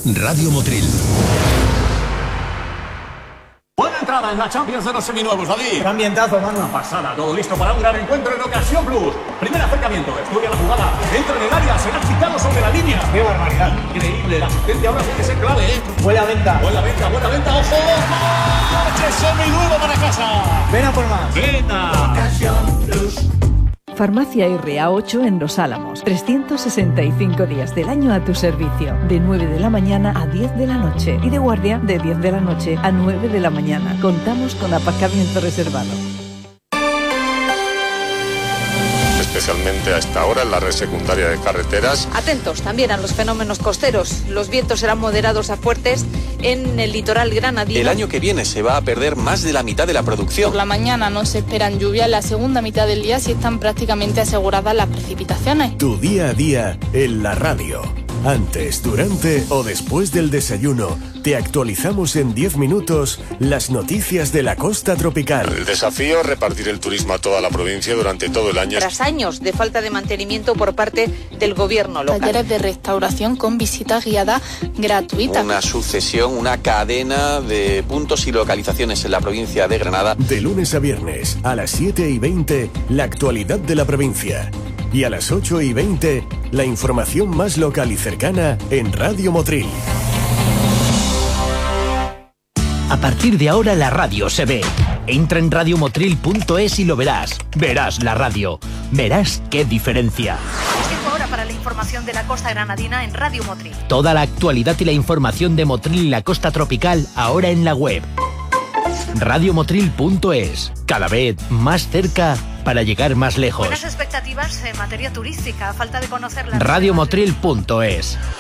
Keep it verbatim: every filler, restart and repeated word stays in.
Radio Motril. Buena entrada en la Champions de los seminuevos, David. ¡Qué ambientazo, mano! Una pasada, todo listo para un gran encuentro en Ocasión Plus. Primer acercamiento, estudia la jugada, entra en el área, será chicano sobre la línea. ¡Qué barbaridad! Increíble, la asistencia ahora sí que es clave, ¿eh? Buena venta. Buena venta, buena venta, ojo, ojo. ¡Coche seminuevo para casa! Ven a por más. ¡Venta! Ocasión Plus. Farmacia R A ocho en Los Álamos. trescientos sesenta y cinco días del año a tu servicio. De nueve de la mañana a diez de la noche. Y de guardia de diez de la noche a nueve de la mañana. Contamos con aparcamiento reservado. Especialmente a esta hora en la red secundaria de carreteras. Atentos también a los fenómenos costeros. Los vientos serán moderados a fuertes en el litoral granadino. El año que viene se va a perder más de la mitad de la producción. Por la mañana no se esperan lluvias, en la segunda mitad del día sí están prácticamente aseguradas las precipitaciones. Tu día a día en la radio. Antes, durante o después del desayuno, te actualizamos en diez minutos las noticias de la costa tropical. El desafío es repartir el turismo a toda la provincia durante todo el año. Tras años de falta de mantenimiento por parte del gobierno local. Talleres de restauración con visitas guiadas gratuitas. Una sucesión, una cadena de puntos y localizaciones en la provincia de Granada. De lunes a viernes, a las siete y veinte, la actualidad de la provincia. Y a las ocho y veinte, la información más local y cercana en Radio Motril. A partir de ahora la radio se ve. Entra en radio motril punto es y lo verás. Verás la radio. Verás qué diferencia. Es tiempo ahora para la información de la costa granadina en Radio Motril. Toda la actualidad y la información de Motril y la costa tropical ahora en la web. radio motril punto es. Cada vez más cerca para llegar más lejos. Buenas expectativas en materia turística, a falta de conocer la... radio motril punto es.